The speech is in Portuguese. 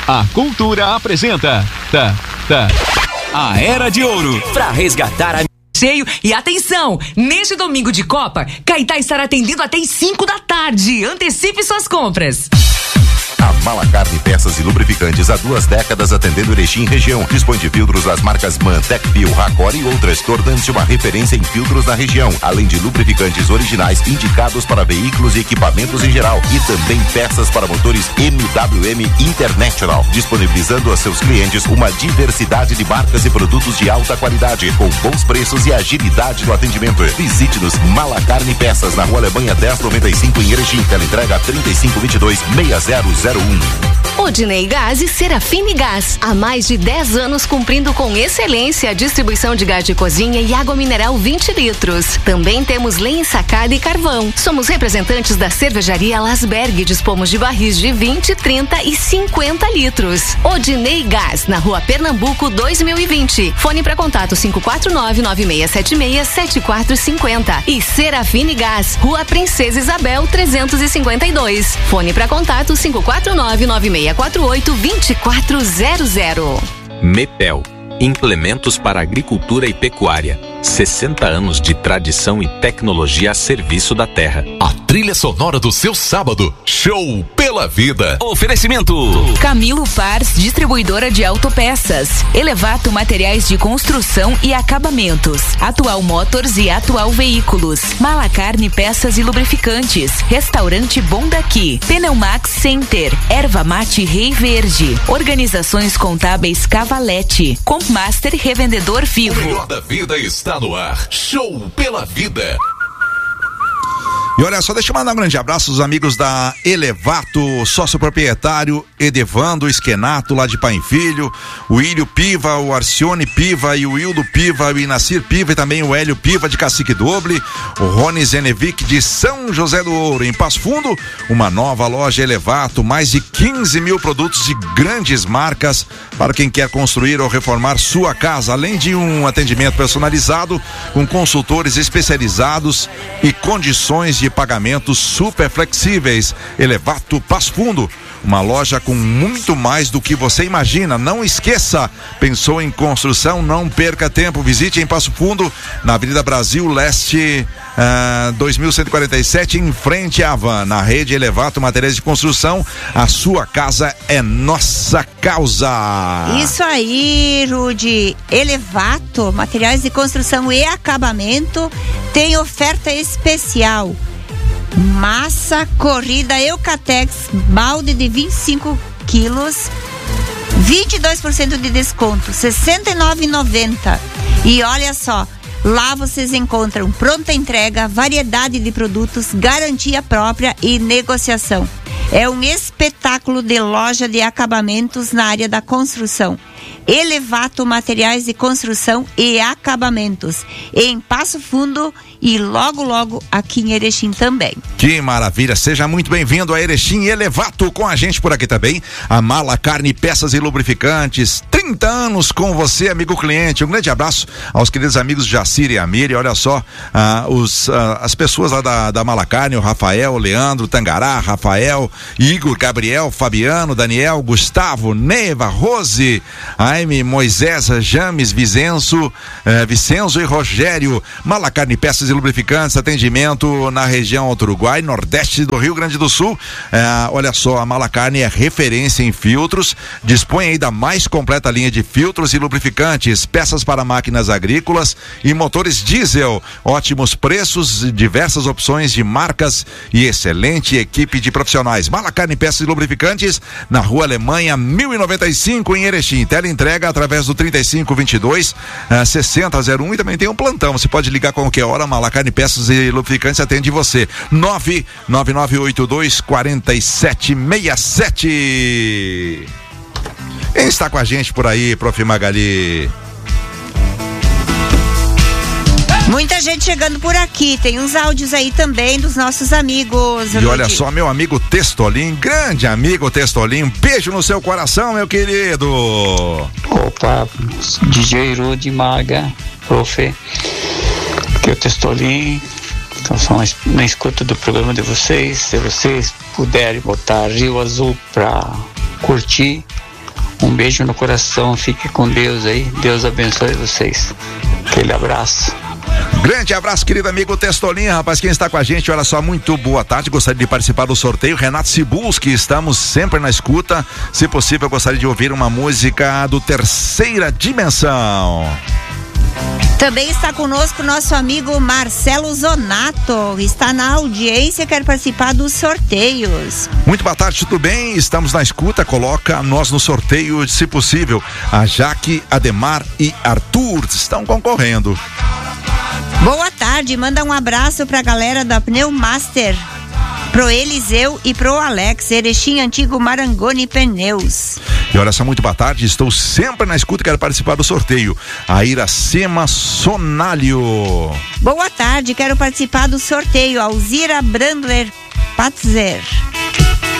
A Cultura apresenta a Era de Ouro para resgatar a cheio. E atenção, neste domingo de Copa, Caetá estará atendendo até às 5 da tarde. Antecipe suas compras. A Malacarne Peças e Lubrificantes há 2 décadas atendendo Erechim e região. Dispõe de filtros das marcas MAN, Tecfil, Racor e outras, tornando-se uma referência em filtros na região, além de lubrificantes originais indicados para veículos e equipamentos em geral, e também peças para motores MWM International, disponibilizando a seus clientes uma diversidade de marcas e produtos de alta qualidade, com bons preços e agilidade no atendimento. Visite-nos Malacarne Peças, na Rua Alemanha 1095 em Erechim. Teleentrega 3522-6001. Odinei Gás e Serafine Gás. Há mais de 10 anos cumprindo com excelência a distribuição de gás de cozinha e água mineral 20 litros. Também temos lenha ensacada e carvão. Somos representantes da cervejaria Lasberg. Dispomos de barris de 20, 30 e 50 litros. Odinei Gás, na Rua Pernambuco 2020. Fone para contato 549-9676-7450. E Serafine Gás, Rua Princesa Isabel 352. Fone para contato 549-9648-2400. Mepel, implementos para agricultura e pecuária. 60 anos de tradição e tecnologia a serviço da terra. A trilha sonora do seu sábado. Show pela vida. Oferecimento Camilo Pars, distribuidora de autopeças. Elevato Materiais de Construção e Acabamentos. Atual Motors e Atual Veículos. Malacarne Peças e Lubrificantes. Restaurante Bom Daqui. Pneumax Center. Erva Mate Rei Verde. Organizações Contábeis Cavalete. Compmaster Revendedor Vivo. O melhor da vida está no ar. Show pela vida. E olha só, deixa eu mandar um grande abraço aos amigos da Elevato, sócio proprietário Edevando Esquenato, lá de Pai em Filho, o Ilho Piva, o Arcione Piva e o Hildo Piva, o Inacir Piva e também o Hélio Piva de Cacique Doble, o Rony Zenevic de São José do Ouro. Em Passo Fundo, uma nova loja Elevato, mais de 15 mil produtos de grandes marcas para quem quer construir ou reformar sua casa, além de um atendimento personalizado com consultores especializados e condições de pagamentos super flexíveis. Elevato Passo Fundo, uma loja com muito mais do que você imagina. Não esqueça, pensou em construção? Não perca tempo, visite em Passo Fundo, na Avenida Brasil Leste 2147, em frente à Havan, na rede Elevato Materiais de Construção. A sua casa é nossa causa. Isso aí, Rudy. Elevato Materiais de Construção e Acabamento tem oferta especial. Massa corrida Eucatex, balde de 25 quilos, 22% de desconto, R$ 69,90. E olha só, lá vocês encontram pronta entrega, variedade de produtos, garantia própria e negociação. É um espetáculo de loja de acabamentos na área da construção. Elevato Materiais de Construção e Acabamentos, em Passo Fundo e logo aqui em Erechim também. Que maravilha, seja muito bem-vindo a Erechim e Elevato, com a gente por aqui também, a Malacarne Peças e Lubrificantes, 30 anos com você, amigo cliente. Um grande abraço aos queridos amigos Jacir e Amir, e olha só, as pessoas lá da Malacarne, o Rafael, o Leandro, Tangará, Rafael, Igor, Gabriel, Fabiano, Daniel, Gustavo, Neiva, Rose, Aime, Moisés, James, Vicenzo e Rogério. Malacarne Peças e Lubrificantes, atendimento na região Alto Uruguai, nordeste do Rio Grande do Sul. Olha só, a Malacarne é referência em filtros, dispõe aí da mais completa linha de filtros e lubrificantes, peças para máquinas agrícolas e motores diesel, ótimos preços, diversas opções de marcas e excelente equipe de profissionais. Malacarne Peças e Lubrificantes, na Rua Alemanha 1095 em Erechim. Teleentrega através do 3522-6001 e também tem um plantão, você pode ligar a qualquer hora. Malacarne Peças e Lubrificantes atende você, 999824767. Quem está com a gente por aí, Prof. Magali? Muita gente chegando por aqui, tem uns áudios aí também dos nossos amigos. E olha só, meu amigo Testolim, grande amigo Testolim, um beijo no seu coração, meu querido. Opa, DJ Rudy Maga, profe, aqui é o Testolim, então só na escuta do programa de vocês. Se vocês puderem botar Rio Azul pra curtir, Um beijo no coração, fique com Deus aí. Deus abençoe vocês. Aquele abraço. Grande abraço, querido amigo Testolinha, rapaz, quem está com a gente, olha só, muito boa tarde, gostaria de participar do sorteio, Renato Cibulski, estamos sempre na escuta, se possível eu gostaria de ouvir uma música do Terceira Dimensão. Também está conosco nosso amigo Marcelo Zonato, está na audiência, quer participar dos sorteios. Muito boa tarde, tudo bem? Estamos na escuta, coloca nós no sorteio, se possível. A Jaque, Ademar e Arthur estão concorrendo. Boa tarde, manda um abraço pra galera da Pneumaster, pro Eliseu e pro Alex, Erechim Antigo Marangoni Pneus. E olha só, muito boa tarde, estou sempre na escuta e quero participar do sorteio. A Iracema Sonalho. Boa tarde, quero participar do sorteio. Alzira Brandler Patzer.